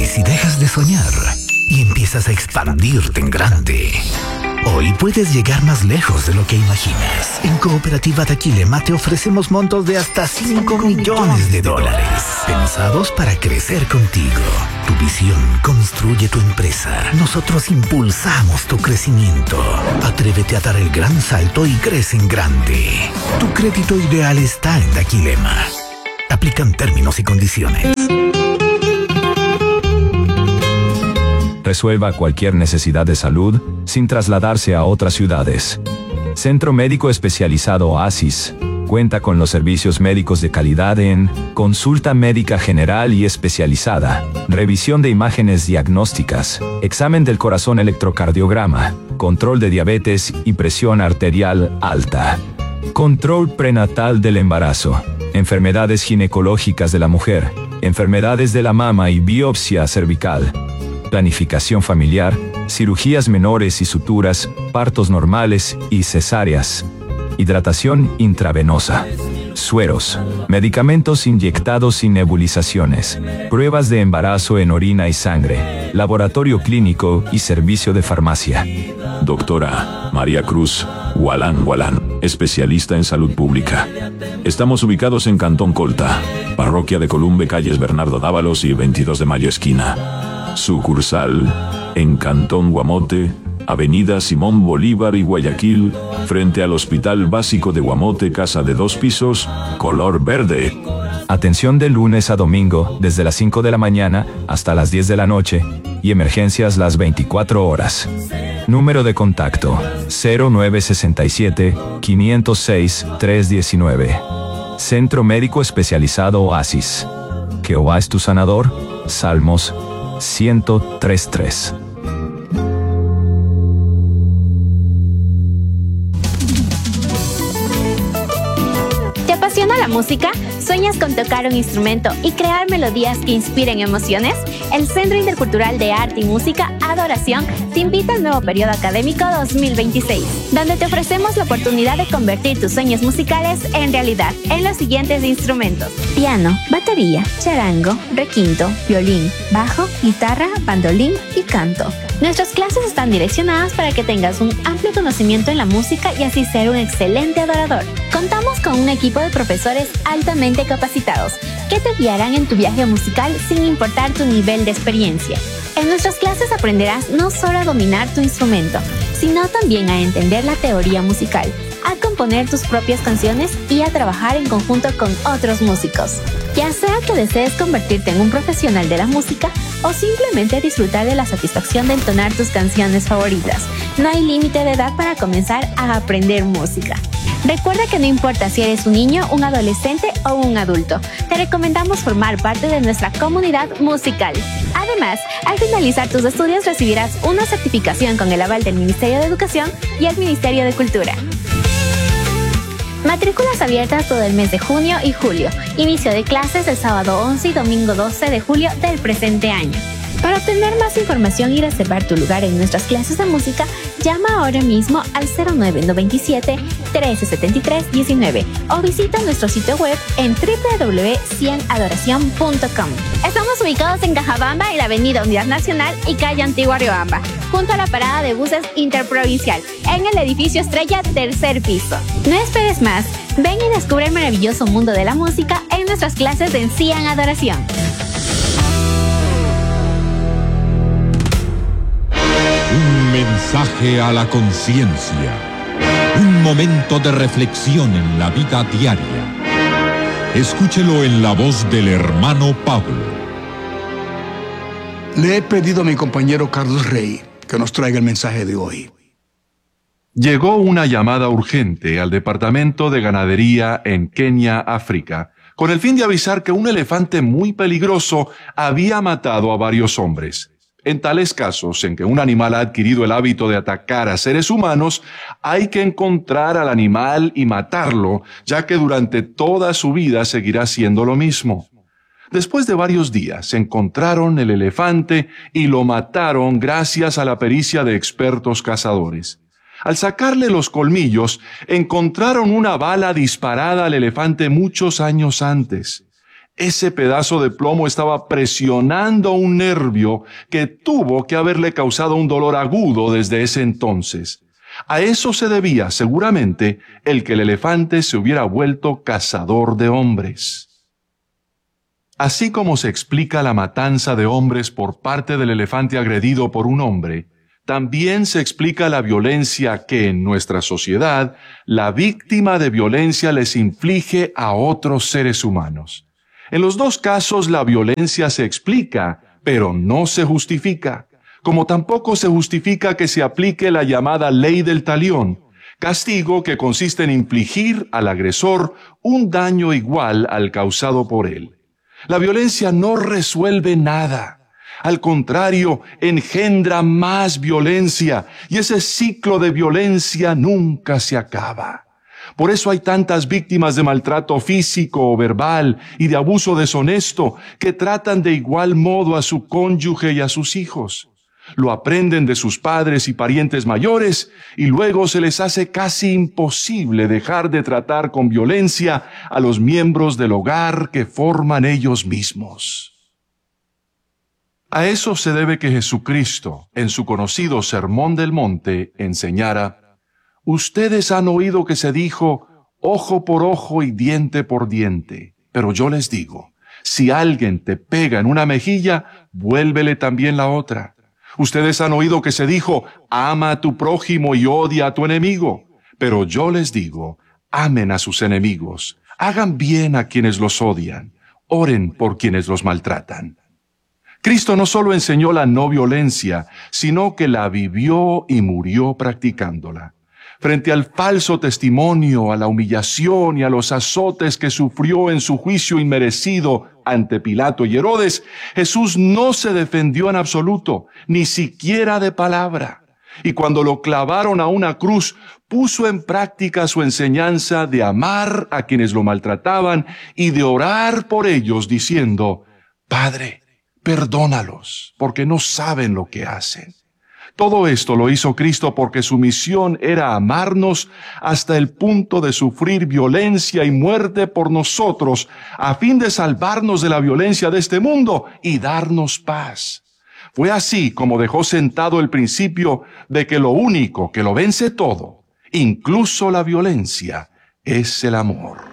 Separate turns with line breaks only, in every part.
creces y dejas de soñar y empiezas a expandirte en grande. Hoy puedes llegar más lejos de lo que imaginas. En Cooperativa Daquilema te ofrecemos montos de hasta 5 millones de dólares, pensados para crecer contigo. Tu visión construye tu empresa. Nosotros impulsamos tu crecimiento. Atrévete a dar el gran salto y crece en grande. Tu crédito ideal está en Daquilema. Aplican términos y condiciones.
Resuelva cualquier necesidad de salud sin trasladarse a otras ciudades. Centro Médico Especializado Oasis cuenta con los servicios médicos de calidad en consulta médica general y especializada, revisión de imágenes diagnósticas, examen del corazón electrocardiograma, control de diabetes y presión arterial alta, control prenatal del embarazo, enfermedades ginecológicas de la mujer, enfermedades de la mama y biopsia cervical, planificación familiar, cirugías menores y suturas, partos normales y cesáreas, hidratación intravenosa, sueros, medicamentos inyectados y nebulizaciones, pruebas de embarazo en orina y sangre, laboratorio clínico y servicio de farmacia.
Doctora María Cruz Gualán, especialista en salud pública. Estamos ubicados en Cantón Colta, Parroquia de Columbe, calles Bernardo Dávalos y 22 de Mayo esquina. Sucursal en Cantón Guamote, Avenida Simón Bolívar y Guayaquil, frente al Hospital Básico de Guamote, casa de 2 pisos, color verde.
Atención de lunes a domingo, desde las 5 de la mañana hasta las 10 de la noche, y emergencias las 24 horas. Número de contacto: 0967-506-319. Centro Médico Especializado Oasis. Jehová es tu sanador. Salmos 103:3.
¿Te apasiona la música? ¿Sueñas con tocar un instrumento y crear melodías que inspiren emociones? El Centro Intercultural de Arte y Música Adoración te invita al nuevo periodo académico 2026, donde te ofrecemos la oportunidad de convertir tus sueños musicales en realidad en los siguientes instrumentos: piano, batería, charango, requinto, violín, bajo, guitarra, bandolín y canto. Nuestras clases están direccionadas para que tengas un amplio conocimiento en la música y así ser un excelente adorador. Contamos con un equipo de profesores altamente capacitados que te guiarán en tu viaje musical sin importar tu nivel de experiencia. En nuestras clases aprenderás no solo a dominar tu instrumento, sino también a entender la teoría musical, a componer tus propias canciones y a trabajar en conjunto con otros músicos. Ya sea que desees convertirte en un profesional de la música o simplemente disfrutar de la satisfacción de entonar tus canciones favoritas, no hay límite de edad para comenzar a aprender música. Recuerda que no importa si eres un niño, un adolescente o un adulto, te recomendamos formar parte de nuestra comunidad musical. Además, al finalizar tus estudios recibirás una certificación con el aval del Ministerio de Educación y el Ministerio de Cultura. Matrículas abiertas todo el mes de junio y julio. Inicio de clases el sábado 11 y domingo 12 de julio del presente año. Para obtener más información y reservar tu lugar en nuestras clases de música, llama ahora mismo al 0997-1373-19 o visita nuestro sitio web en www.cianadoracion.com. Estamos ubicados en Cajabamba, en la Avenida Unidad Nacional y calle Antigua Riobamba, junto a la parada de buses interprovincial, en el edificio Estrella, tercer piso. No esperes más, ven y descubre el maravilloso mundo de la música en nuestras clases de Cian Adoración.
Un mensaje a la conciencia. Un momento de reflexión en la vida diaria. Escúchelo en la voz del hermano Pablo.
Le he pedido a mi compañero Carlos Rey que nos traiga el mensaje de hoy.
Llegó una llamada urgente al Departamento de Ganadería en Kenia, África, con el fin de avisar que un elefante muy peligroso había matado a varios hombres. En tales casos en que un animal ha adquirido el hábito de atacar a seres humanos, hay que encontrar al animal y matarlo, ya que durante toda su vida seguirá siendo lo mismo. Después de varios días, encontraron el elefante y lo mataron gracias a la pericia de expertos cazadores. Al sacarle los colmillos, encontraron una bala disparada al elefante muchos años antes. Ese pedazo de plomo estaba presionando un nervio que tuvo que haberle causado un dolor agudo desde ese entonces. A eso se debía, seguramente, el que el elefante se hubiera vuelto cazador de hombres. Así como se explica la matanza de hombres por parte del elefante agredido por un hombre, también se explica la violencia que en nuestra sociedad la víctima de violencia les inflige a otros seres humanos. En los dos casos la violencia se explica, pero no se justifica, como tampoco se justifica que se aplique la llamada ley del talión, castigo que consiste en infligir al agresor un daño igual al causado por él. La violencia no resuelve nada. Al contrario, engendra más violencia, y ese ciclo de violencia nunca se acaba. Por eso hay tantas víctimas de maltrato físico o verbal y de abuso deshonesto que tratan de igual modo a su cónyuge y a sus hijos. Lo aprenden de sus padres y parientes mayores y luego se les hace casi imposible dejar de tratar con violencia a los miembros del hogar que forman ellos mismos. A eso se debe que Jesucristo, en su conocido Sermón del Monte, enseñara: ustedes han oído que se dijo, ojo por ojo y diente por diente. Pero yo les digo, si alguien te pega en una mejilla, vuélvele también la otra. Ustedes han oído que se dijo, ama a tu prójimo y odia a tu enemigo. Pero yo les digo, amen a sus enemigos, hagan bien a quienes los odian, oren por quienes los maltratan. Cristo no solo enseñó la no violencia, sino que la vivió y murió practicándola. Frente al falso testimonio, a la humillación y a los azotes que sufrió en su juicio inmerecido ante Pilato y Herodes, Jesús no se defendió en absoluto, ni siquiera de palabra. Y cuando lo clavaron a una cruz, puso en práctica su enseñanza de amar a quienes lo maltrataban y de orar por ellos diciendo, Padre, perdónalos, porque no saben lo que hacen. Todo esto lo hizo Cristo porque su misión era amarnos hasta el punto de sufrir violencia y muerte por nosotros, a fin de salvarnos de la violencia de este mundo y darnos paz. Fue así como dejó sentado el principio de que lo único que lo vence todo, incluso la violencia, es el amor.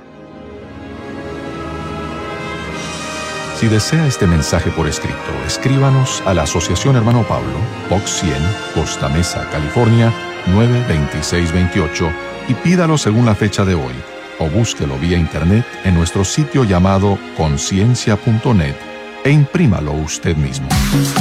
Si desea este mensaje por escrito, escríbanos a la Asociación Hermano Pablo, Box 100, Costa Mesa, California, 92628 y pídalo según la fecha de hoy, o búsquelo vía internet en nuestro sitio llamado conciencia.net e imprímalo usted mismo.